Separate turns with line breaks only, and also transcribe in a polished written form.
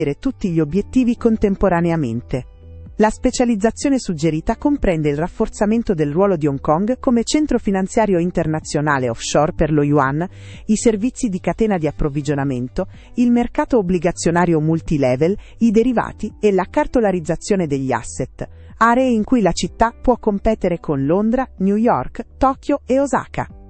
tutti gli obiettivi contemporaneamente. La specializzazione suggerita comprende il rafforzamento del ruolo di Hong Kong come centro finanziario internazionale offshore per lo yuan, i servizi di catena di approvvigionamento, il mercato obbligazionario multilevel, i derivati e la cartolarizzazione degli asset, aree in cui la città può competere con Londra, New York, Tokyo e Osaka.